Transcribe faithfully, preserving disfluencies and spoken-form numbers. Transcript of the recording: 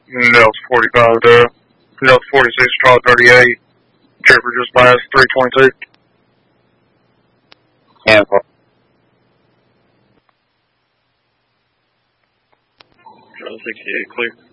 Delta forty-five to Delta forty-six, Charlie thirty-eight. Tripper just passed three twenty-two. Yeah. Charlie sixty-eight, clear.